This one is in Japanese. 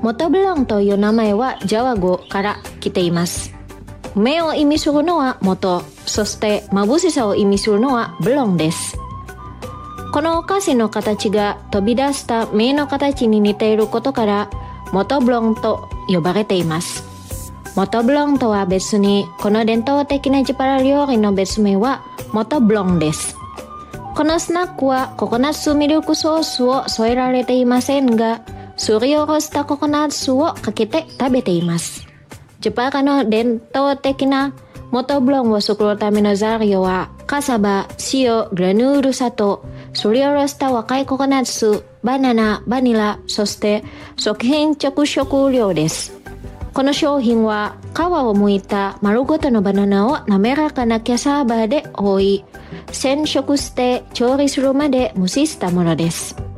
モトブロンという名前はジャワ語から来ています。目を意味するのは元、そして眩しさを意味するのはブロンです。このお菓子の形が飛び出した目の形に似ていることからモトブロンと呼ばれています。モトブロンとは別に、この伝統的なジャパラ料理の別名はモトブロンです。このスナックはココナッツミルクソースを添えられていませんが、すりおろしたココナッツをかけて食べています。ジャパラの伝統的なモトブロンを作るための材料はカサバ、塩、グラヌール砂糖、すりおろした若いココナッツ、バナナ、バニラ、そして食品着色料です。この商品は皮を剥いた丸ごとのバナナを滑らかなキャサバで覆い、染色して調理するまで蒸ししたものです。